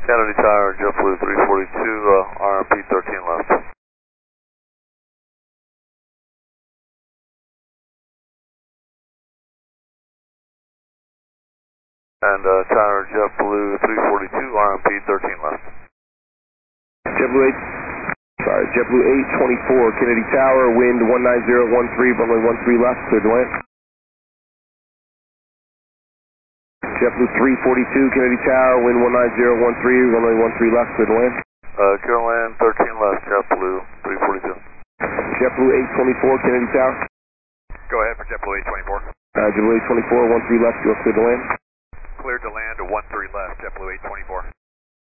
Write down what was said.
Kennedy Tower, JetBlue 342, RMP 13 left. And Tower, JetBlue 342, RMP 13 left. JetBlue 824, Kennedy Tower, wind 19013, runway 13 left, clear to land. JetBlue 342, Kennedy Tower, wind 19013, runway 13 left, clear to land. Clear to land, 13 left, JetBlue 342. JetBlue 824, Kennedy Tower. Go ahead for JetBlue 824. JetBlue 824, 13 left, you're clear to land. Cleared to land, 13 left, JetBlue 824.